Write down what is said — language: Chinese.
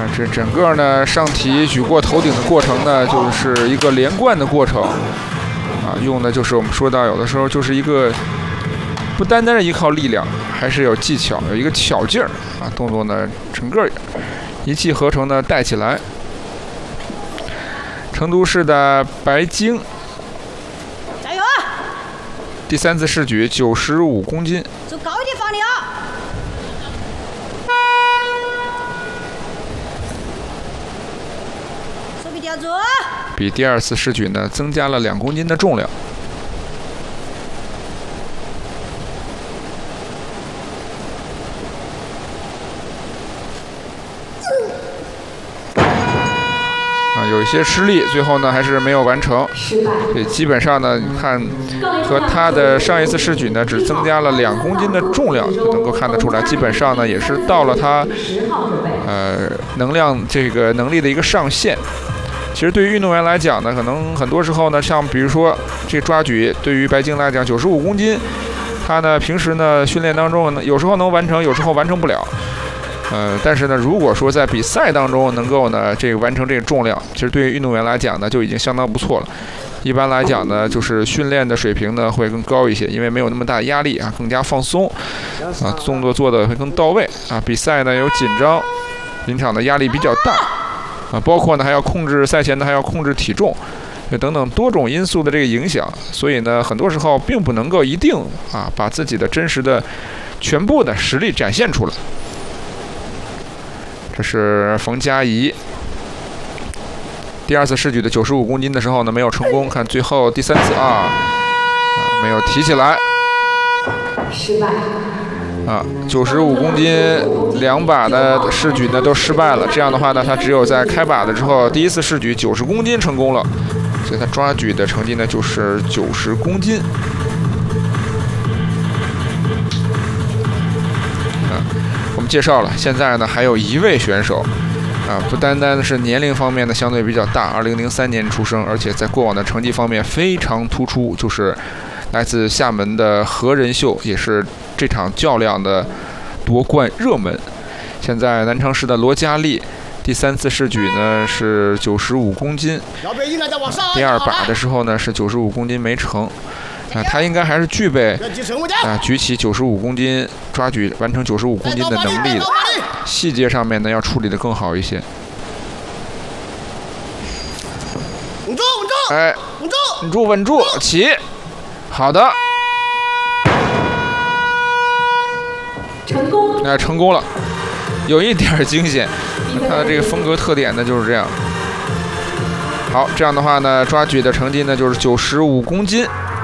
这整个呢上提举过头顶的过程呢，就是一个连贯的过程啊，用的就是我们说到有的时候就是一个不单单是依靠力量，还是有技巧，有一个巧劲儿啊，动作呢整个一气呵成的带起来。成都市的白晶， 加油啊！ 第3次试举95公斤， 走高一点放力啊！手臂吊住。 比第2次试举呢增加了2公斤的重量。有一些失利，最后呢还是没有完成。对，基本上呢，你看和他的上一次试举呢，只增加了2公斤的重量，就能够看得出来，基本上呢也是到了他能量这个能力的一个上限。其实对于运动员来讲呢，可能很多时候呢，像比如说这抓举，对于白晶来讲95公斤，他呢平时呢训练当中呢，有时候能完成，有时候完成不了。但是呢，如果说在比赛当中能够呢这个完成这个重量，其实对于运动员来讲呢就已经相当不错了。一般来讲呢，就是训练的水平呢会更高一些，因为没有那么大压力啊，更加放松啊，动作做的会更到位啊。比赛呢有紧张，临场的压力比较大啊，包括呢还要控制赛前呢还要控制体重，等等多种因素的这个影响，所以呢很多时候并不能够一定啊把自己的真实的全部的实力展现出来。这是冯佳怡第2次试举的95公斤的时候呢，没有成功。看最后第3次没有提起来， 失败。 95公斤2把的试举呢都失败了。这样的话呢，他只有在开把的之后，第1次试举90公斤成功了，所以他抓举的成绩呢就是90公斤。我们介绍了，现在呢还有1位选手，不单单是年龄方面呢相对比较大，2003年出生，而且在过往的成绩方面非常突出，就是来自厦门的何仁秀，也是这场较量的夺冠热门。现在南昌市的罗佳丽，第3次试举呢是95公斤，第2把的时候呢是95公斤没成。他应该还是具备举起95公斤抓举完成95公斤的能力的，细节上面呢要处理的更好一些。 稳住，稳住！ 哎， 稳住， 稳住，稳住，起，好的， 成功！ 成功了，有一点惊险，他的这个风格特点呢就是这样。好，这样的话呢，抓举的成绩呢就是95公斤。